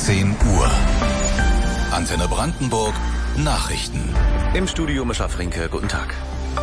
10 Uhr. Antenne Brandenburg, Nachrichten. Im Studio Mischa Frinke, guten Tag.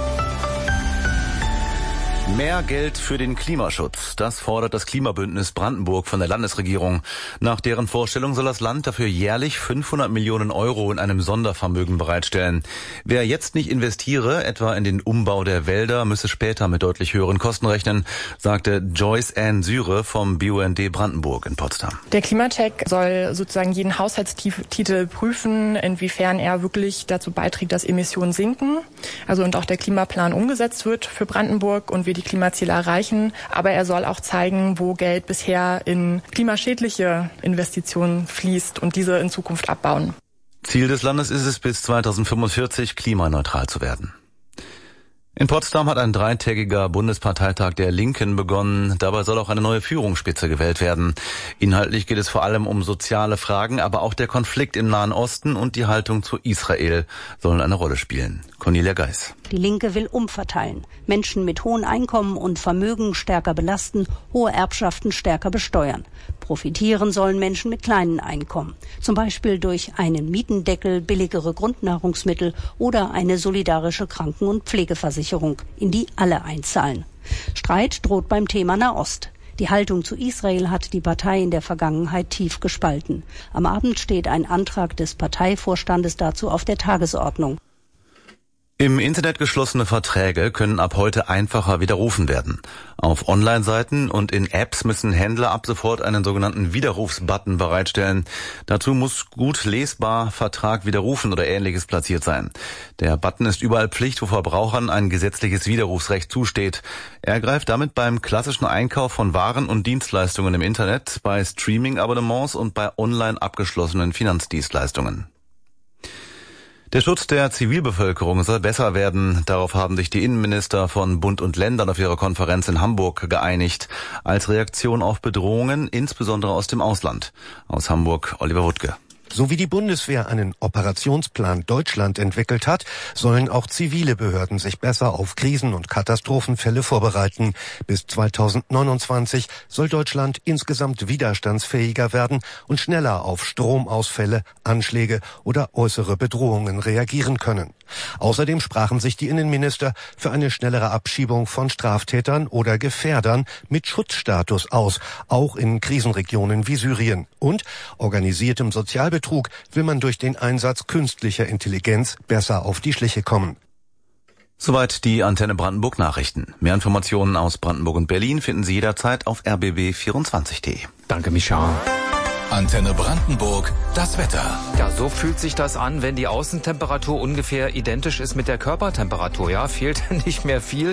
Mehr Geld für den Klimaschutz. Das fordert das Klimabündnis Brandenburg von der Landesregierung. Nach deren Vorstellung soll das Land dafür jährlich 500 Millionen Euro in einem Sondervermögen bereitstellen. Wer jetzt nicht investiere, etwa in den Umbau der Wälder, müsse später mit deutlich höheren Kosten rechnen, sagte Joyce Ann Syre vom BUND Brandenburg in Potsdam. Der Klimacheck soll sozusagen jeden Haushaltstitel prüfen, inwiefern er wirklich dazu beiträgt, dass Emissionen sinken. Also und auch der Klimaplan umgesetzt wird für Brandenburg und wir die Klimaziele erreichen. Aber er soll auch zeigen, wo Geld bisher in klimaschädliche Investitionen fließt und diese in Zukunft abbauen. Ziel des Landes ist es, bis 2045 klimaneutral zu werden. In Potsdam hat ein 3-tägiger Bundesparteitag der Linken begonnen. Dabei soll auch eine neue Führungsspitze gewählt werden. Inhaltlich geht es vor allem um soziale Fragen, aber auch der Konflikt im Nahen Osten und die Haltung zu Israel sollen eine Rolle spielen. Cornelia Geis. Die Linke will umverteilen, Menschen mit hohen Einkommen und Vermögen stärker belasten, hohe Erbschaften stärker besteuern. Profitieren sollen Menschen mit kleinen Einkommen, zum Beispiel durch einen Mietendeckel, billigere Grundnahrungsmittel oder eine solidarische Kranken- und Pflegeversicherung, in die alle einzahlen. Streit droht beim Thema Nahost. Die Haltung zu Israel hat die Partei in der Vergangenheit tief gespalten. Am Abend steht ein Antrag des Parteivorstandes dazu auf der Tagesordnung. Im Internet geschlossene Verträge können ab heute einfacher widerrufen werden. Auf Online-Seiten und in Apps müssen Händler ab sofort einen sogenannten Widerrufsbutton bereitstellen. Dazu muss gut lesbar Vertrag widerrufen oder Ähnliches platziert sein. Der Button ist überall Pflicht, wo Verbrauchern ein gesetzliches Widerrufsrecht zusteht. Er greift damit beim klassischen Einkauf von Waren und Dienstleistungen im Internet, bei Streaming-Abonnements und bei online abgeschlossenen Finanzdienstleistungen. Der Schutz der Zivilbevölkerung soll besser werden. Darauf haben sich die Innenminister von Bund und Ländern auf ihrer Konferenz in Hamburg geeinigt. Als Reaktion auf Bedrohungen, insbesondere aus dem Ausland. Aus Hamburg, Oliver Wuttke. So wie die Bundeswehr einen Operationsplan Deutschland entwickelt hat, sollen auch zivile Behörden sich besser auf Krisen- und Katastrophenfälle vorbereiten. Bis 2029 soll Deutschland insgesamt widerstandsfähiger werden und schneller auf Stromausfälle, Anschläge oder äußere Bedrohungen reagieren können. Außerdem sprachen sich die Innenminister für eine schnellere Abschiebung von Straftätern oder Gefährdern mit Schutzstatus aus, auch in Krisenregionen wie Syrien. Und organisiertem Sozialbetrug will man durch den Einsatz künstlicher Intelligenz besser auf die Schliche kommen. Soweit die Antenne Brandenburg Nachrichten. Mehr Informationen aus Brandenburg und Berlin finden Sie jederzeit auf rbb24.de. Danke, Micha. Antenne Brandenburg, das Wetter. Ja, so fühlt sich das an, wenn die Außentemperatur ungefähr identisch ist mit der Körpertemperatur. Ja, fehlt nicht mehr viel.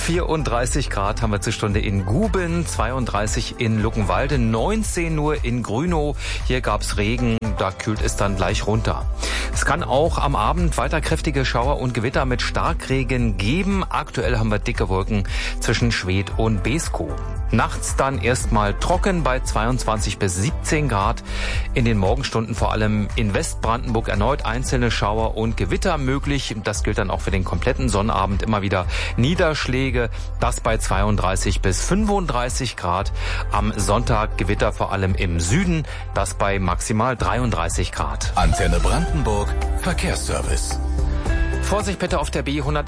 34 Grad haben wir zur Stunde in Guben, 32 in Luckenwalde, 19 nur in Grünow. Hier gab's Regen, da kühlt es dann gleich runter. Es kann auch am Abend weiter kräftige Schauer und Gewitter mit Starkregen geben. Aktuell haben wir dicke Wolken zwischen Schwedt und Beeskow. Nachts dann erstmal trocken bei 22 bis 17 Grad. In den Morgenstunden vor allem in Westbrandenburg erneut einzelne Schauer und Gewitter möglich. Das gilt dann auch für den kompletten Sonnabend. Immer wieder Niederschläge. Das bei 32 bis 35 Grad. Am Sonntag Gewitter vor allem im Süden. Das bei maximal 33 Grad. Antenne Brandenburg, Verkehrsservice. Vorsicht bitte auf der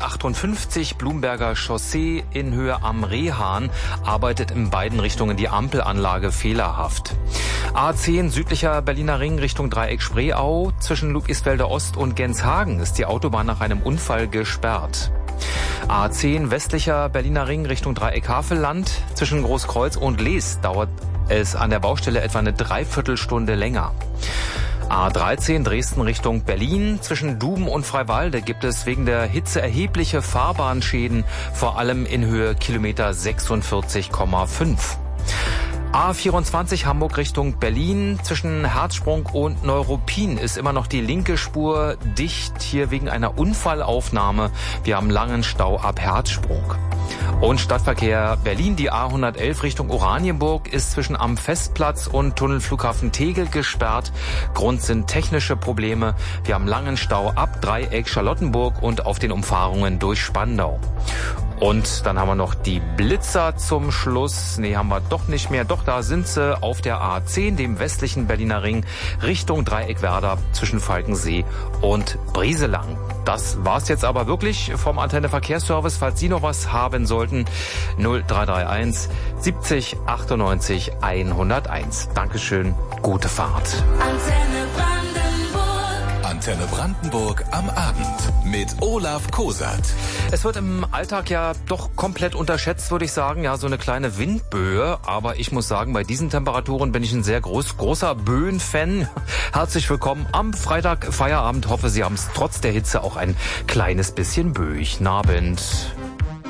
B158 Blumberger Chaussee in Höhe am Rehahn. Arbeitet in beiden Richtungen die Ampelanlage fehlerhaft. A10 südlicher Berliner Ring Richtung Dreieck Spreeau. Zwischen Ludwigsfelder Ost und Genshagen ist die Autobahn nach einem Unfall gesperrt. A10 westlicher Berliner Ring Richtung Dreieck Havelland. Zwischen Großkreuz und Lees dauert es an der Baustelle etwa eine Dreiviertelstunde länger. A13 Dresden Richtung Berlin. Zwischen Duben und Freiwalde gibt es wegen der Hitze erhebliche Fahrbahnschäden, vor allem in Höhe Kilometer 46,5. A24 Hamburg Richtung Berlin. Zwischen Herzsprung und Neuruppin ist immer noch die linke Spur dicht, hier wegen einer Unfallaufnahme. Wir haben langen Stau ab Herzsprung. Und Stadtverkehr Berlin, die A111 Richtung Oranienburg ist zwischen am Festplatz und Tunnelflughafen Tegel gesperrt. Grund sind technische Probleme. Wir haben langen Stau ab Dreieck Charlottenburg und auf den Umfahrungen durch Spandau. Und dann haben wir noch die Blitzer zum Schluss. Nee, haben wir doch nicht mehr. Doch, da sind sie auf der A10, dem westlichen Berliner Ring, Richtung Dreieckwerder zwischen Falkensee und Brieselang. Das war's jetzt aber wirklich vom Antenne Verkehrsservice. Falls Sie noch was haben sollten, 0331 70 98 101. Dankeschön, gute Fahrt. Antenne Brandenburg am Abend mit Olaf Kosat. Es wird im Alltag ja doch komplett unterschätzt, würde ich sagen. Ja, so eine kleine Windböe. Aber ich muss sagen, bei diesen Temperaturen bin ich ein sehr großer Böen-Fan. Herzlich willkommen am Freitag Feierabend. Hoffe, Sie haben es trotz der Hitze auch ein kleines bisschen böig. Abend.